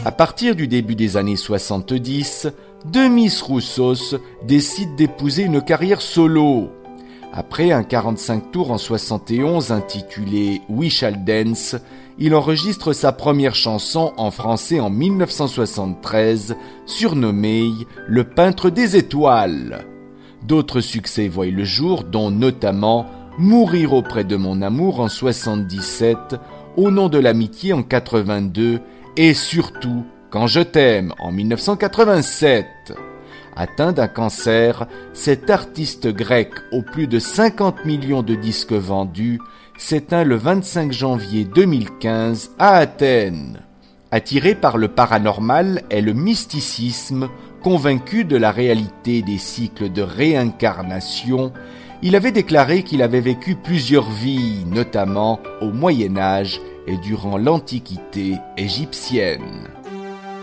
À partir du début des années 70, Demis Roussos décide d'épouser une carrière solo. Après un 45 tours en 71 intitulé We Shall Dance, il enregistre sa première chanson en français en 1973, surnommée Le Peintre des Étoiles. D'autres succès voient le jour, dont notamment Mourir auprès de mon amour en 77, Au nom de l'amitié en 82 et surtout Quand je t'aime en 1987. Atteint d'un cancer, cet artiste grec aux plus de 50 millions de disques vendus s'éteint le 25 janvier 2015 à Athènes. Attiré par le paranormal et le mysticisme, convaincu de la réalité des cycles de réincarnation, il avait déclaré qu'il avait vécu plusieurs vies, notamment au Moyen Âge et durant l'Antiquité égyptienne.